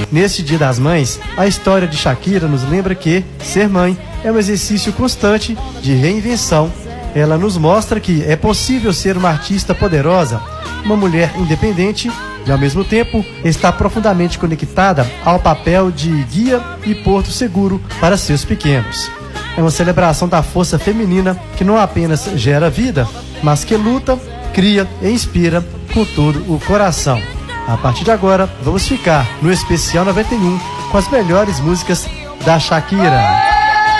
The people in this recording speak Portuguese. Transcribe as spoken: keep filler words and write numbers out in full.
Neste Dia das Mães, a história de Shakira nos lembra que ser mãe é um exercício constante de reinvenção. Ela nos mostra que é possível ser uma artista poderosa, uma mulher independente e, ao mesmo tempo, está profundamente conectada ao papel de guia e porto seguro para seus pequenos. É uma celebração da força feminina que não apenas gera vida, mas que luta, cria e inspira com todo o coração. A partir de agora, vamos ficar no Especial noventa e um com as melhores músicas da Shakira.